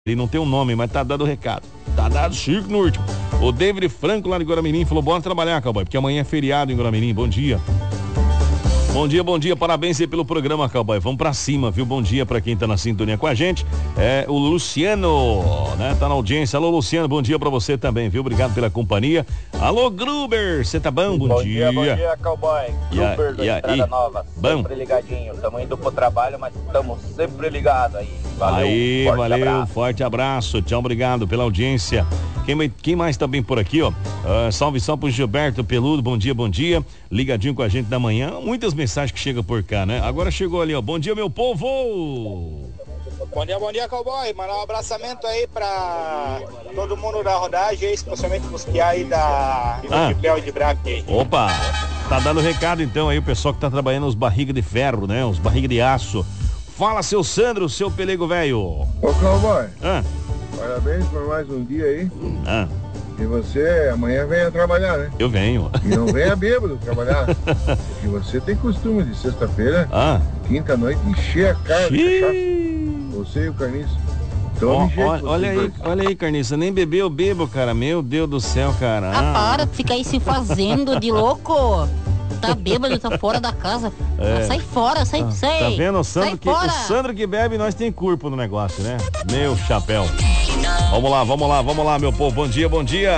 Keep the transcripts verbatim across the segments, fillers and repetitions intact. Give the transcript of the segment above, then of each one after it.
Ele não tem um nome, mas tá dado o recado. Tá dado Chico no último. O David Franco lá de Guaramirim falou, bora trabalhar, cowboy, porque amanhã é feriado em Guaramirim. Bom dia. Bom dia, bom dia, parabéns aí pelo programa, cowboy. Vamos pra cima, viu? Bom dia pra quem tá na sintonia com a gente. É o Luciano, né? Tá na audiência. Alô, Luciano, bom dia pra você também, viu? Obrigado pela companhia. Alô, Gruber, você tá bom? Bom, bom dia. dia. Bom dia, cowboy. Gruber da Estrada Nova. Bom. Sempre ligadinho. Estamos indo pro trabalho, mas estamos sempre ligados aí. Valeu, aí, forte valeu, abraço. forte abraço. Tchau, obrigado pela audiência. Quem, quem mais tá bem por aqui, ó? Uh, salve, salve pro Gilberto Peludo, bom dia, bom dia. Ligadinho com a gente da manhã. Muitas mensagens que chegam por cá, né? Agora chegou ali, ó. Bom dia, meu povo! Bom dia, bom dia, cowboy. Mandar um abraçamento aí pra todo mundo da rodagem, especialmente os que aí da ah. de e de Braque. Opa! Tá dando recado então aí, o pessoal que tá trabalhando os barriga de ferro, né? Os barriga de aço. Fala, seu Sandro, seu pelego velho. Ô, cowboy. Ah. Parabéns por mais um dia aí. Ah. E você amanhã venha trabalhar, né? Eu venho. E não venha bêbado trabalhar. E você tem costume de sexta-feira, ah. quinta-noite, encher a cara de cachaça. Você e o Carniça. Ó, olha, olha aí, dois. olha aí, Carniça, nem bebeu, bebo, cara. Meu Deus do céu, cara. Ah, para, fica aí se fazendo de louco. Tá bêbado, tá fora da casa. É. Ah, sai fora, sai, tá, sai. Tá vendo? O Sandro, que, fora. o Sandro que bebe, nós tem corpo no negócio, né? Meu chapéu. Vamos lá, vamos lá, vamos lá, meu povo. Bom dia, bom dia.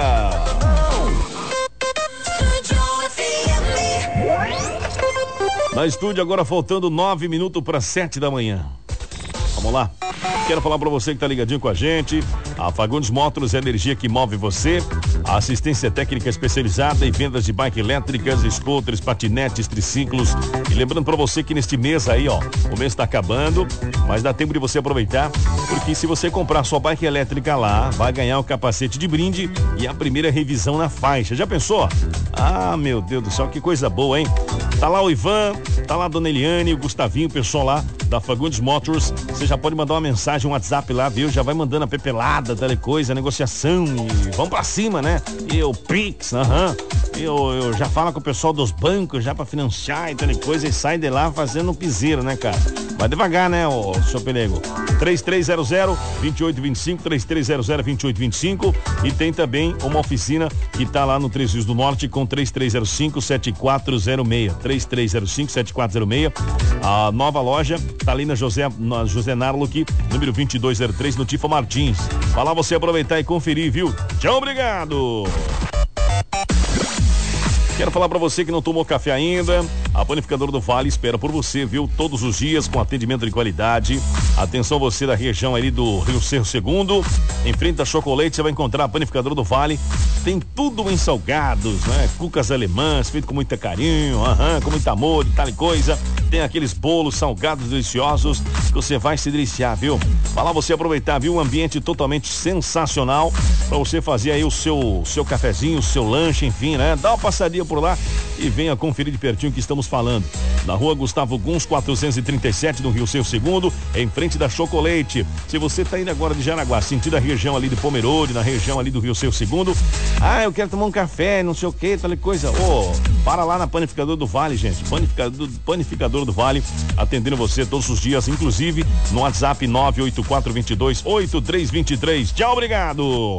Na estúdio agora faltando nove minutos para sete da manhã. Vamos lá. Quero falar para você que tá ligadinho com a gente. A Fagundes Motors é a energia que move você. A assistência técnica especializada em vendas de bike elétricas, scooters, patinetes, triciclos. E lembrando para você que neste mês aí, ó, o mês tá acabando, mas dá tempo de você aproveitar, porque se você comprar sua bike elétrica lá, vai ganhar o capacete de brinde e a primeira revisão na faixa. Já pensou? Ah, meu Deus do céu, que coisa boa, hein? Tá lá o Ivan, tá lá a Dona Eliane, o Gustavinho, o pessoal lá da Fagundes Motors. Você já pode mandar uma mensagem, um WhatsApp lá, viu? Já vai mandando a pepelada, telecoisa, negociação e vamos pra cima, né? E o Pix, aham. Uh-huh. Eu, eu já falo com o pessoal dos bancos já pra financiar e telecoisa e sai de lá fazendo um piseiro, né, cara? Vai devagar, né, ô seu pelego? três três zero zero, dois oito dois cinco, três três zero zero, dois oito dois cinco e tem também uma oficina que tá lá no Três Rios do Norte com três três zero cinco, sete quatro zero seis. três três zero cinco, sete quatro zero seis. A nova loja tá ali na José, na José Narlock, número vinte e dois zero três, no Tifa Martins. Vai lá você aproveitar e conferir, viu? Tchau, obrigado! Quero falar para você que não tomou café ainda, a Panificadora do Vale espera por você, viu? Todos os dias com atendimento de qualidade. Atenção você da região ali do Rio Cerro Segundo, em frente da Chocolate, você vai encontrar a Panificadora do Vale. Tem tudo em salgados, né? Cucas alemãs, feito com muito carinho, aham, com muito amor e tal e coisa. Tem aqueles bolos salgados deliciosos que você vai se deliciar, viu? Vai lá você aproveitar, viu? Um ambiente totalmente sensacional para você fazer aí o seu, seu cafezinho, o seu lanche, enfim, né? Dá uma passadinha por lá e venha conferir de pertinho o que estamos falando. Na rua Gustavo Guns, quatrocentos e trinta e sete, no Rio Cerro Segundo, em frente da Chocolate. Se você tá indo agora de Jaraguá, sentindo a região ali de Pomerode, na região ali do Rio Cerro Segundo, ah, eu quero tomar um café, não sei o que, tal coisa. Ô, oh, para lá na Panificador do Vale, gente. Panificador, Panificador do Vale, atendendo você todos os dias, inclusive no WhatsApp nove oito quatro dois dois, oito três dois três. Tchau, obrigado!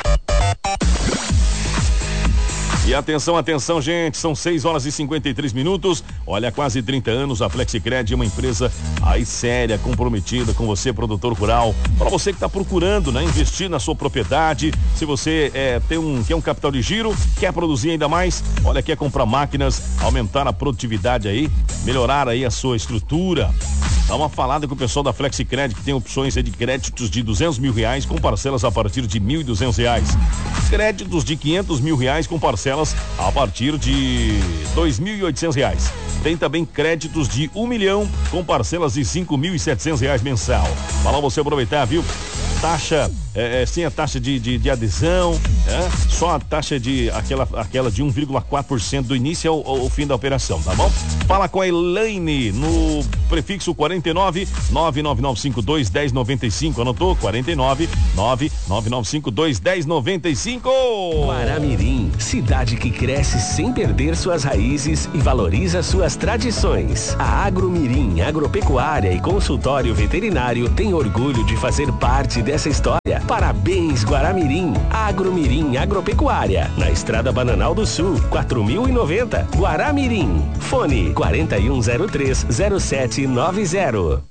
E atenção, atenção, gente, são seis horas e cinquenta e três minutos. Olha, há quase trinta anos a Flexicred é uma empresa aí séria, comprometida com você, produtor rural. Para você que está procurando, né, investir na sua propriedade, se você é, tem um, quer um capital de giro, quer produzir ainda mais, olha, quer comprar máquinas, aumentar a produtividade aí, melhorar aí a sua estrutura. Dá uma falada com o pessoal da Flexicred, que tem opções aí de créditos de duzentos mil reais com parcelas a partir de mil e duzentos reais. Créditos de quinhentos mil reais com parcelas a partir de dois mil e oitocentos reais. Tem também créditos de um milhão com parcelas de cinco mil e setecentos reais mensal. Vai lá você aproveitar, viu? Taxa é, é, sem a taxa de, de, de adesão, é, só a taxa de aquela, aquela de um vírgula quatro por cento do início ao, ao fim da operação, tá bom? Fala com a Elaine no prefixo quarenta e nove, nove nove nove cinco dois, um zero nove cinco, anotou? quarenta e nove, nove nove nove cinco dois, um zero nove cinco. Guaramirim, cidade que cresce sem perder suas raízes e valoriza suas tradições. A Agromirim Agropecuária e Consultório Veterinário tem orgulho de fazer parte dessa história. Parabéns, Guaramirim. Agromirim Agropecuária, na Estrada Bananal do Sul, quatro mil e noventa, Guaramirim. Fone quarenta e um zero três, zero sete nove zero.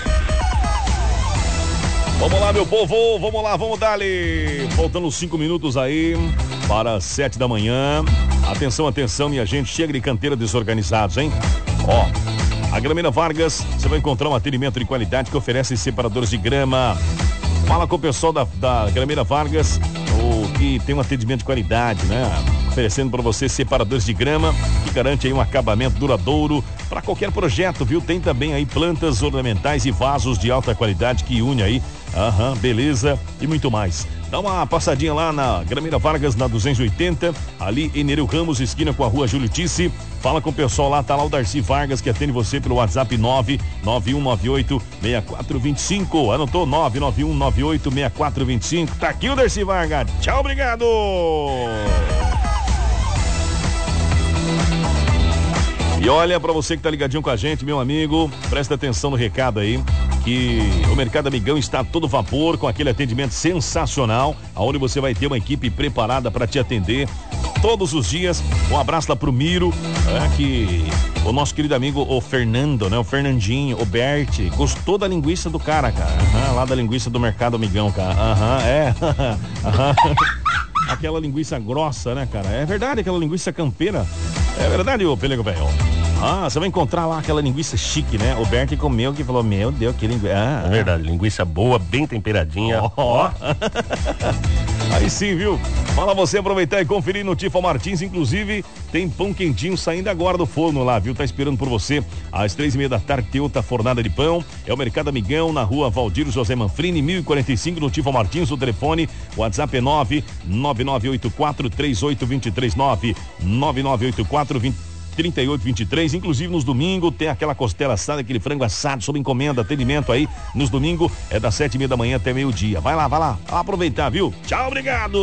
Vamos lá, meu povo, vamos lá, vamos dar-lhe. Faltando cinco minutos aí para sete da manhã. Atenção, atenção, minha gente, chega de canteira desorganizados, hein? Ó, a Grameira Vargas, você vai encontrar um atendimento de qualidade que oferece separadores de grama. Fala com o pessoal da, da Grameira Vargas, o que tem um atendimento de qualidade, né? Oferecendo para você separadores de grama, que garante aí um acabamento duradouro para qualquer projeto, viu? Tem também aí plantas ornamentais e vasos de alta qualidade que une aí, aham, beleza e muito mais. Dá uma passadinha lá na Grameira Vargas, na duzentos e oitenta, ali em Nereu Ramos, esquina com a rua Júlio Tice. Fala com o pessoal lá, tá lá o Darcy Vargas, que atende você pelo WhatsApp nove nove um nove oito, seis quatro dois cinco. Anotou? nove nove um nove oito, seis quatro dois cinco. Tá aqui o Darcy Vargas. Tchau, obrigado! E olha, pra você que tá ligadinho com a gente, meu amigo, presta atenção no recado aí, que o Mercado Amigão está a todo vapor, com aquele atendimento sensacional, aonde você vai ter uma equipe preparada para te atender todos os dias. Um abraço lá pro Miro, é, que o nosso querido amigo, o Fernando, né? O Fernandinho, o Bert, gostou da linguiça do cara, cara. Aham, lá da linguiça do Mercado Amigão, cara. Aham, é. Aham. Aquela linguiça grossa, né, cara? É verdade, aquela linguiça campeira. É verdade, ô Pelego Velho. Ah, você vai encontrar lá aquela linguiça chique, né? O Bert comeu que falou, meu Deus, que linguiça. Ah, é verdade, linguiça boa, bem temperadinha. Ó. Oh. Aí sim, viu? Fala você aproveitar e conferir no Tifa Martins, inclusive tem pão quentinho saindo agora do forno lá, viu? Tá esperando por você às três e meia da tarde, tem outra fornada de pão. É o Mercado Amigão, na rua Valdir José Manfrini, mil e quarenta e cinco, no Tifa Martins. O telefone, o WhatsApp é nove nove nove oito quatro três oito dois três nove, nove nove oito quatro trinta e oito vinte e três, inclusive nos domingos tem aquela costela assada, aquele frango assado sob encomenda, atendimento aí nos domingos é das sete e meia da manhã até meio dia. Vai lá, vai lá, vai lá aproveitar, viu? Tchau, obrigado!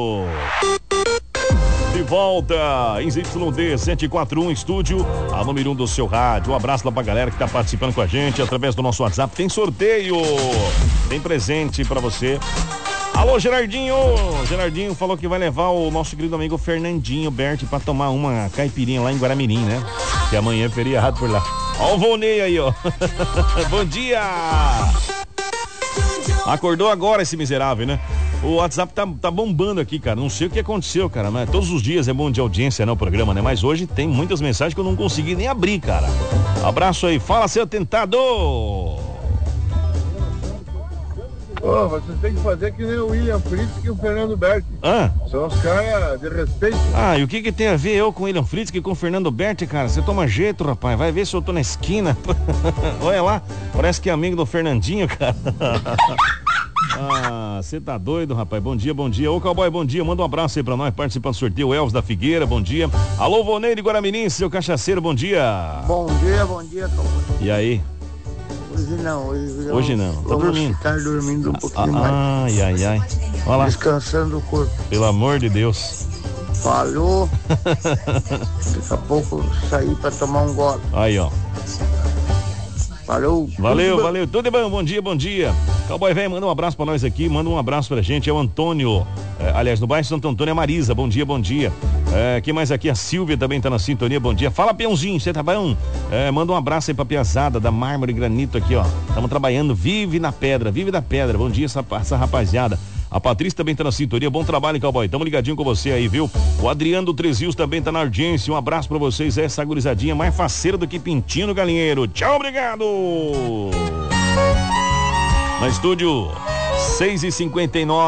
De volta em Z Y D cento e quatro um estúdio, a número um do seu rádio. Um abraço lá pra galera que tá participando com a gente através do nosso WhatsApp. Tem sorteio, tem presente pra você. Alô, Gerardinho! Gerardinho falou que vai levar o nosso querido amigo Fernandinho Bert pra tomar uma caipirinha lá em Guaramirim, né? Que amanhã é feriado por lá. Ó o Vonei aí, ó. Bom dia! Acordou agora esse miserável, né? O WhatsApp tá, tá bombando aqui, cara. Não sei o que aconteceu, cara, mas todos os dias é bom de audiência, né, o programa, né? Mas hoje tem muitas mensagens que eu não consegui nem abrir, cara. Abraço aí. Fala, seu tentado! Ô, oh, vocês têm que fazer que nem o William Fritz e o Fernando Bert. Ah? São os caras de respeito. Ah, e o que que tem a ver eu com o William Fritz e com o Fernando Bert, cara? Você toma jeito, rapaz. Vai ver se eu tô na esquina. Olha lá, parece que é amigo do Fernandinho, cara. Ah, você tá doido, rapaz. Bom dia, bom dia. Ô, Cowboy, bom dia. Manda um abraço aí pra nós, participando do sorteio. Elvis da Figueira, bom dia. Alô, Vonei de Guaramirim, seu cachaceiro, bom dia. Bom dia, bom dia, Cowboy. E aí? Hoje não, hoje, hoje não. Tá dormindo. Ficar dormindo um pouquinho ah, mais. Ai, ai, ai. Olha lá. Descansando o corpo. Pelo amor de Deus. Falhou. Daqui a pouco sair pra tomar um gole. Aí, ó. Falou. Valeu, tudo valeu. Tudo bom, bom dia, bom dia. Cowboy velho, manda um abraço pra nós aqui, manda um abraço pra gente, é o Antônio. É, aliás, no bairro Santo Antônio é Marisa, bom dia, bom dia. É, quem mais aqui? A Silvia também tá na sintonia, bom dia. Fala, peãozinho, você tá bom? É, manda um abraço aí pra piazada da Mármore e Granito aqui, ó. Estamos trabalhando, vive na pedra, vive na pedra. Bom dia, essa, essa rapaziada. A Patrícia também tá na sintonia, bom trabalho, Cowboy. Tamo ligadinho com você aí, viu? O Adriano do Três Rios também tá na audiência. Um abraço pra vocês, essa gurizadinha mais faceira do que pintinho no galinheiro. Tchau, obrigado! No estúdio, seis e cinquenta e nove.